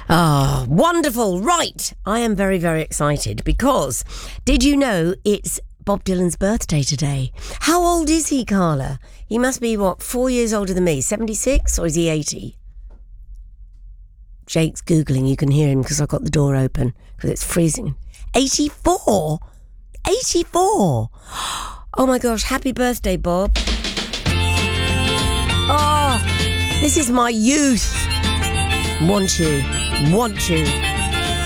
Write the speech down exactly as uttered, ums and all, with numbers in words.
Ah, wonderful. Right. I am very, very excited because did you know it's Bob Dylan's birthday today? How old is he, Carla? He must be, what, four years older than me? seventy-six or is he eighty? Jake's Googling. You can hear him because I've got the door open because it's freezing. eighty-four? eighty-four? Oh my gosh, happy birthday, Bob. Oh, this is my youth. Want you, want you.